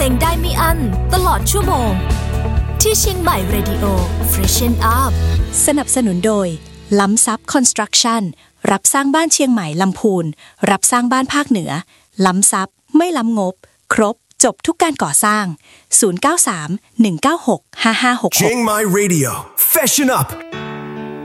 ลงได้ไม่อั้นตลอดชั่วโมงที่เชียงใหม่ Radio Freshen Up สนับสนุนโดยล้ำซับคอนสตรักชั่นรับสร้างบ้านเชียงใหม่ลำพูนรับสร้างบ้านภาคเหนือล้ำซับไม่ล้ำงบครบจบทุกการก่อสร้าง093 196 5566 Chiang Mai Radio Freshen Up